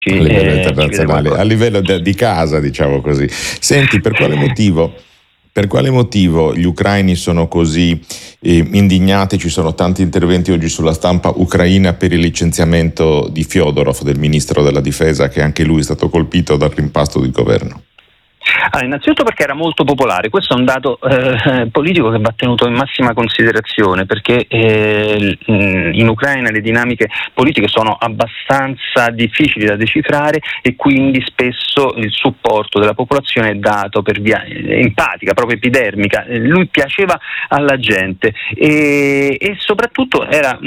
a livello internazionale, a livello di casa, diciamo così. Senti, per quale motivo gli ucraini sono così indignati? Ci sono tanti interventi oggi sulla stampa ucraina per il licenziamento di Fyodorov, del ministro della difesa, che anche lui è stato colpito dal rimpasto del governo. Innanzitutto perché era molto popolare, questo è un dato politico che va tenuto in massima considerazione, perché in Ucraina le dinamiche politiche sono abbastanza difficili da decifrare e quindi spesso il supporto della popolazione è dato per via empatica, proprio epidermica. Lui piaceva alla gente e soprattutto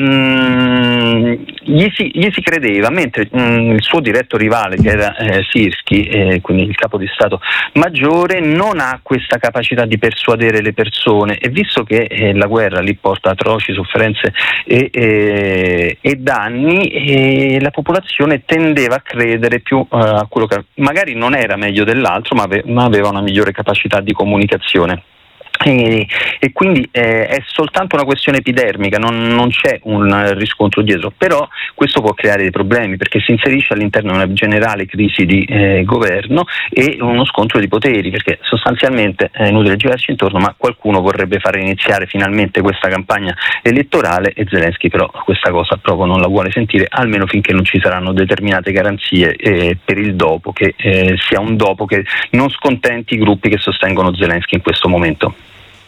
gli si credeva, mentre il suo diretto rivale, che era Sirski, quindi il capo di Stato maggiore, non ha questa capacità di persuadere le persone, e visto che la guerra lì porta atroci sofferenze e danni, la popolazione tendeva a credere più a quello che magari non era meglio dell'altro, ma aveva una migliore capacità di comunicazione. E quindi è soltanto una questione epidermica, non c'è un riscontro dietro, però questo può creare dei problemi, perché si inserisce all'interno di una generale crisi di governo e uno scontro di poteri, perché sostanzialmente è inutile girarci intorno, ma qualcuno vorrebbe fare iniziare finalmente questa campagna elettorale e Zelensky però questa cosa proprio non la vuole sentire, almeno finché non ci saranno determinate garanzie per il dopo, che sia un dopo che non scontenti i gruppi che sostengono Zelensky in questo momento.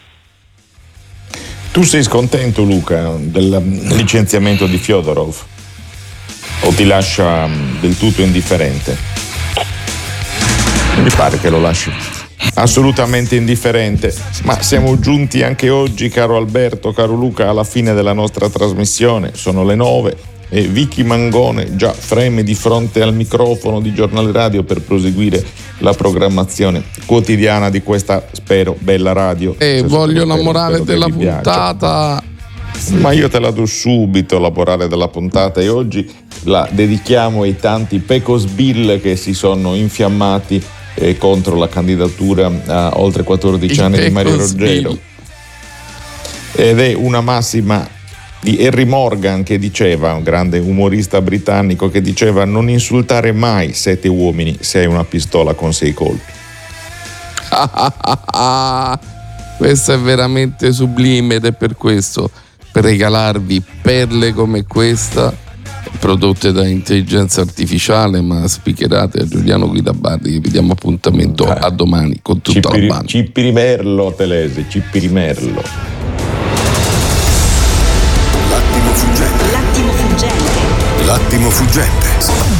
Tu sei scontento, Luca, del licenziamento di Fyodorov o ti lascia del tutto indifferente? Mi pare che lo lasci assolutamente indifferente, ma siamo giunti anche oggi, caro Alberto, caro Luca, alla fine della nostra trasmissione. Sono le 9 e Vicky Mangone già freme di fronte al microfono di Giornale Radio per proseguire la programmazione quotidiana di questa, spero, bella radio. Voglio la morale della puntata. Ma io te la do subito, la morale della puntata, e oggi la dedichiamo ai tanti Pecos Bill che si sono infiammati contro la candidatura a oltre 14 anni di Mario Roggero. Ed è una massima di Harry Morgan, che diceva, un grande umorista britannico, che diceva: non insultare mai 7 uomini se hai una pistola con 6 colpi. Questo è veramente sublime, ed è per questo, per regalarvi perle come questa, prodotte da intelligenza artificiale ma spicherate a Giuliano Guidabarri, vi diamo appuntamento a domani con tutta la banda. Cippirimerlo, Telesi, Cippirimerlo. L'attimo fuggente.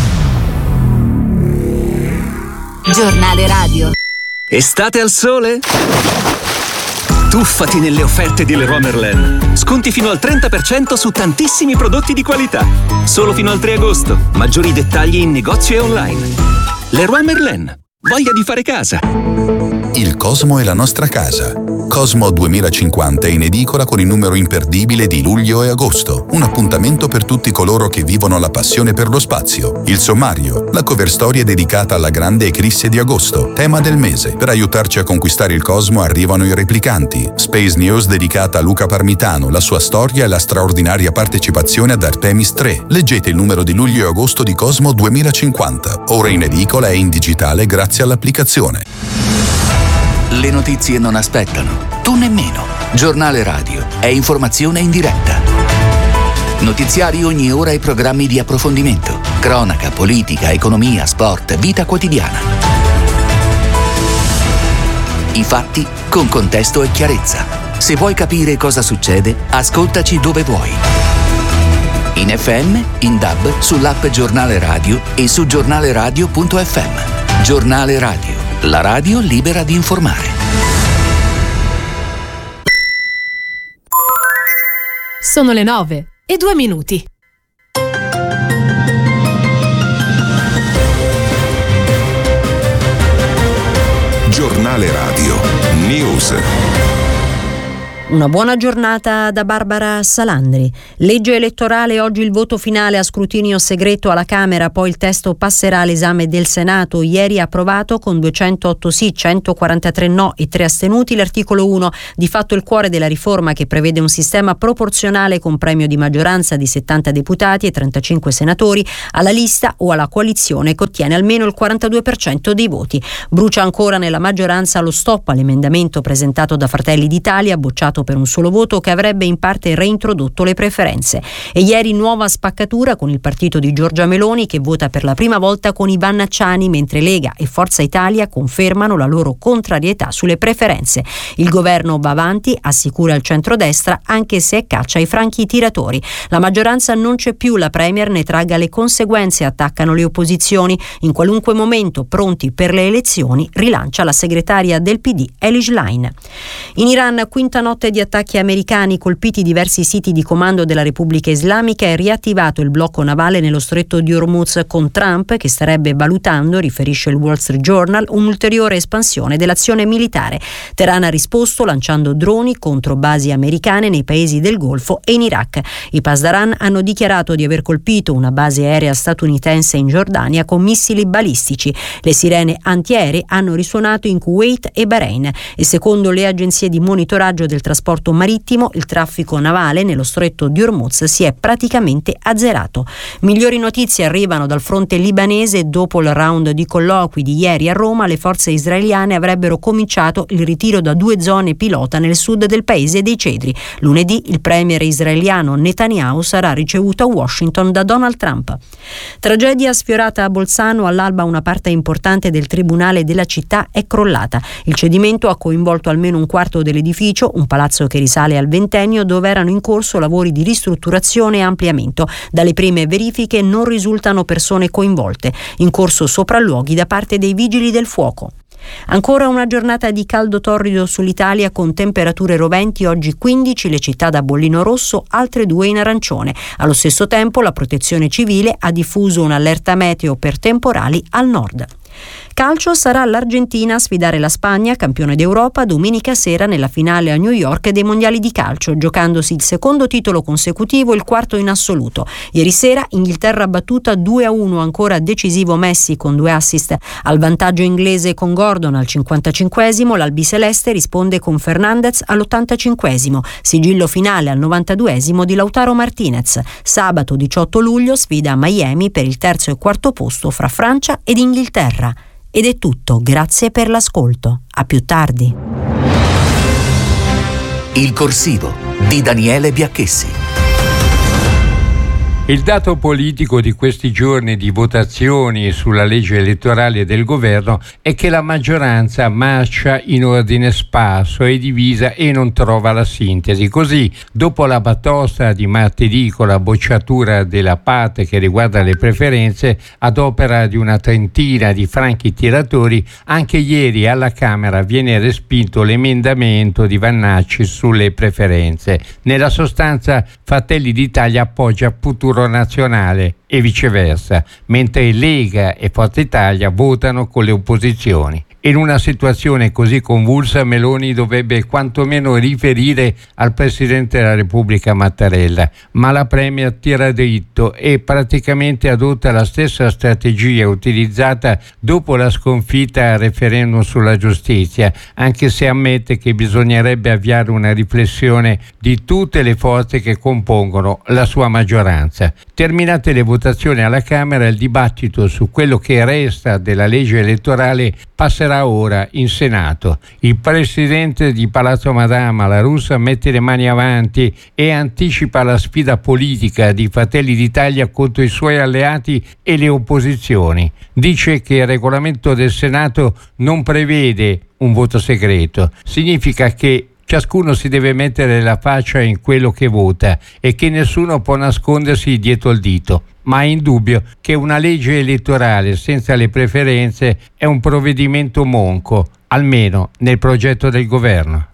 Giornale Radio. Estate al sole? Tuffati nelle offerte di Leroy Merlin. Sconti fino al 30% su tantissimi prodotti di qualità. Solo fino al 3 agosto. Maggiori dettagli in negozio e online. Leroy Merlin. Voglia di fare casa. Il Cosmo è la nostra casa. Cosmo 2050 è in edicola con il numero imperdibile di luglio e agosto. Un appuntamento per tutti coloro che vivono la passione per lo spazio. Il sommario, la cover storia dedicata alla grande eclisse di agosto, tema del mese. Per aiutarci a conquistare il Cosmo arrivano i replicanti. Space News dedicata a Luca Parmitano, la sua storia e la straordinaria partecipazione ad Artemis 3. Leggete il numero di luglio e agosto di Cosmo 2050. Ora in edicola e in digitale grazie all'applicazione. Le notizie non aspettano, tu nemmeno. Giornale Radio è informazione in diretta. Notiziari ogni ora e programmi di approfondimento. Cronaca, politica, economia, sport, vita quotidiana. I fatti con contesto e chiarezza. Se vuoi capire cosa succede, ascoltaci dove vuoi. In FM, in DAB, sull'app Giornale Radio e su giornaleradio.fm. Giornale Radio. La radio libera di informare. Sono le 9:02. Giornale Radio News. Una buona giornata da Barbara Salandri. Legge elettorale, oggi il voto finale a scrutinio segreto alla Camera, poi il testo passerà all'esame del Senato. Ieri approvato con 208 sì, 143 no e 3 astenuti l'articolo 1, di fatto il cuore della riforma, che prevede un sistema proporzionale con premio di maggioranza di 70 deputati e 35 senatori alla lista o alla coalizione che ottiene almeno il 42% dei voti. Brucia ancora nella maggioranza lo stop all'emendamento presentato da Fratelli d'Italia, bocciato per un solo voto, che avrebbe in parte reintrodotto le preferenze. E ieri nuova spaccatura con il partito di Giorgia Meloni, che vota per la prima volta con i Vannacciani, mentre Lega e Forza Italia confermano la loro contrarietà sulle preferenze. Il governo va avanti, assicura il centrodestra, anche se è caccia ai franchi tiratori. La maggioranza non c'è più, la Premier ne tragga le conseguenze, attaccano le opposizioni. In qualunque momento, pronti per le elezioni, rilancia la segretaria del PD Elish Line. In Iran, quinta notte di attacchi americani, colpiti diversi siti di comando della Repubblica Islamica, è riattivato il blocco navale nello stretto di Hormuz, con Trump che starebbe valutando, riferisce il Wall Street Journal, un'ulteriore espansione dell'azione militare. Teheran ha risposto lanciando droni contro basi americane nei paesi del Golfo e in Iraq. I Pasdaran hanno dichiarato di aver colpito una base aerea statunitense in Giordania con missili balistici. Le sirene antiaeree hanno risuonato in Kuwait e Bahrain e, secondo le agenzie di monitoraggio del trasporto marittimo, il traffico navale nello stretto di Hormuz si è praticamente azzerato. Migliori notizie arrivano dal fronte libanese. Dopo il round di colloqui di ieri a Roma, le forze israeliane avrebbero cominciato il ritiro da 2 zone pilota nel sud del paese dei Cedri. Lunedì il premier israeliano Netanyahu sarà ricevuto a Washington da Donald Trump. Tragedia sfiorata a Bolzano, all'alba una parte importante del tribunale della città è crollata. Il cedimento ha coinvolto almeno un quarto dell'edificio, un palazzo che risale al ventennio, dove erano in corso lavori di ristrutturazione e ampliamento. Dalle prime verifiche non risultano persone coinvolte. In corso sopralluoghi da parte dei vigili del fuoco. Ancora una giornata di caldo torrido sull'Italia, con temperature roventi. Oggi 15 le città da bollino rosso, altre 2 in arancione. Allo stesso tempo la Protezione Civile ha diffuso un'allerta meteo per temporali al nord. Calcio, sarà l'Argentina a sfidare la Spagna, campione d'Europa, domenica sera nella finale a New York dei mondiali di calcio, giocandosi il secondo titolo consecutivo e il quarto in assoluto. Ieri sera Inghilterra battuta 2-1, ancora decisivo Messi con 2 assist al vantaggio inglese con Gordon al 55esimo, l'albiceleste risponde con Fernandez all'85esimo, sigillo finale al 92esimo di Lautaro Martinez. Sabato 18 luglio sfida a Miami per il terzo e quarto posto fra Francia ed Inghilterra. Ed è tutto, grazie per l'ascolto. A più tardi. Il corsivo di Daniele Biacchessi. Il dato politico di questi giorni di votazioni sulla legge elettorale del governo è che la maggioranza marcia in ordine sparso, è divisa e non trova la sintesi. Così, dopo la batosta di martedì con la bocciatura della parte che riguarda le preferenze, ad opera di una trentina di franchi tiratori, anche ieri alla Camera viene respinto l'emendamento di Vannacci sulle preferenze. Nella sostanza, Fratelli d'Italia appoggia Futuro Nazionale e viceversa, mentre Lega e Forza Italia votano con le opposizioni. In una situazione così convulsa, Meloni dovrebbe quantomeno riferire al Presidente della Repubblica Mattarella, ma la Premier tira dritto e praticamente adotta la stessa strategia utilizzata dopo la sconfitta al referendum sulla giustizia, anche se ammette che bisognerebbe avviare una riflessione di tutte le forze che compongono la sua maggioranza. Terminate le votazioni alla Camera, il dibattito su quello che resta della legge elettorale passerà ora in Senato. Il presidente di Palazzo Madama, La Russa, mette le mani avanti e anticipa la sfida politica di Fratelli d'Italia contro i suoi alleati e le opposizioni. Dice che il regolamento del Senato non prevede un voto segreto. Significa che ciascuno si deve mettere la faccia in quello che vota e che nessuno può nascondersi dietro il dito. Ma è indubbio che una legge elettorale senza le preferenze è un provvedimento monco, almeno nel progetto del governo.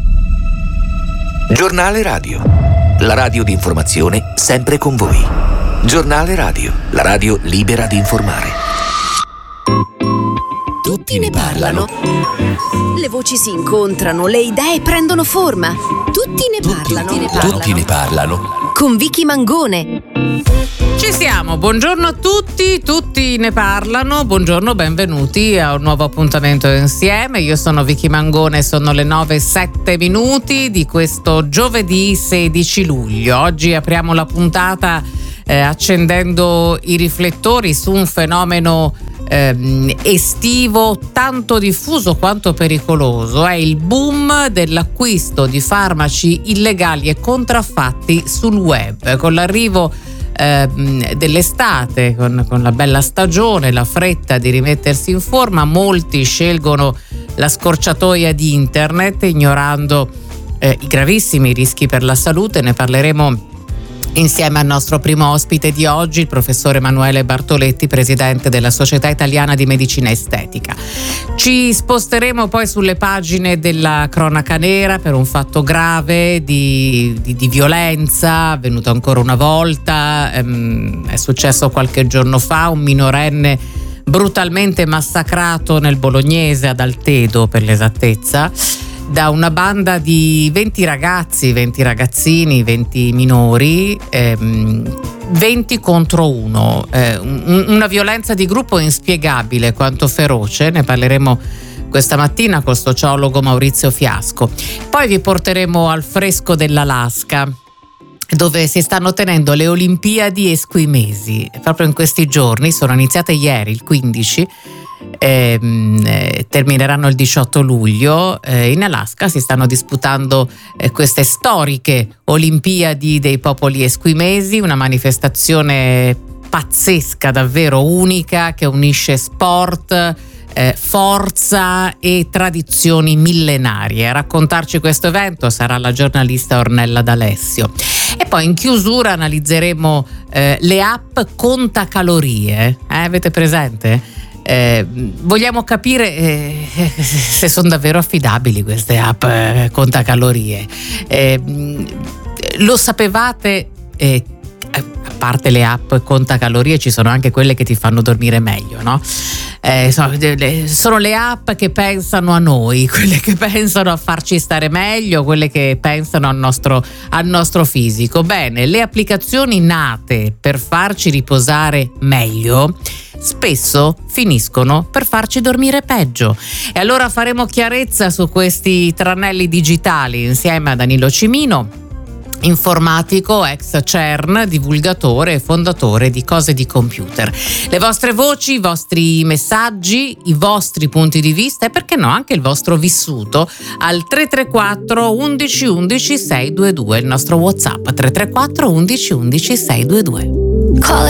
Giornale Radio, la radio di informazione sempre con voi. Giornale Radio, la radio libera di informare. Tutti ne parlano. Le voci si incontrano, le idee prendono forma. Tutti ne parlano. Con Vicky Mangone. Ci siamo, buongiorno a tutti ne parlano, buongiorno, benvenuti a un nuovo appuntamento insieme. Io sono Vicky Mangone, sono le 9:07 di questo giovedì 16 luglio. Oggi apriamo la puntata accendendo i riflettori su un fenomeno estivo tanto diffuso quanto pericoloso. È il boom dell'acquisto di farmaci illegali e contraffatti sul web. Con l'arrivo dell'estate, con la bella stagione, la fretta di rimettersi in forma, molti scelgono la scorciatoia di internet, ignorando i gravissimi rischi per la salute. Ne parleremo insieme al nostro primo ospite di oggi, il professore Emanuele Bartoletti, presidente della Società Italiana di Medicina Estetica. Ci sposteremo poi sulle pagine della cronaca nera per un fatto grave di violenza avvenuto ancora una volta. È successo qualche giorno fa, un minorenne brutalmente massacrato nel Bolognese, ad Altedo per l'esattezza, da una banda di 20 ragazzi, 20 ragazzini, 20 minori, 20 contro 1. Una violenza di gruppo inspiegabile quanto feroce. Ne parleremo questa mattina col sociologo Maurizio Fiasco. Poi vi porteremo al fresco dell'Alaska, dove si stanno tenendo le Olimpiadi esquimesi. Proprio in questi giorni, sono iniziate ieri, il 15, termineranno il 18 luglio. In Alaska si stanno disputando queste storiche Olimpiadi dei popoli esquimesi, una manifestazione pazzesca, davvero unica, che unisce sport, forza e tradizioni millenarie. A raccontarci questo evento sarà la giornalista Ornella D'Alessio. E poi in chiusura analizzeremo le app contacalorie. Avete presente? Vogliamo capire se sono davvero affidabili queste app contacalorie. Lo sapevate? A parte le app contacalorie, ci sono anche quelle che ti fanno dormire meglio, no? Sono le app che pensano a noi, quelle che pensano a farci stare meglio, quelle che pensano al nostro fisico. Bene, le applicazioni nate per farci riposare meglio spesso finiscono per farci dormire peggio. E allora faremo chiarezza su questi tranelli digitali insieme a Danilo Cimino, informatico, ex CERN, divulgatore e fondatore di Cose di Computer. Le vostre voci, i vostri messaggi, i vostri punti di vista e perché no anche il vostro vissuto al 334 11 11 622, il nostro WhatsApp 334 11 11 622. Call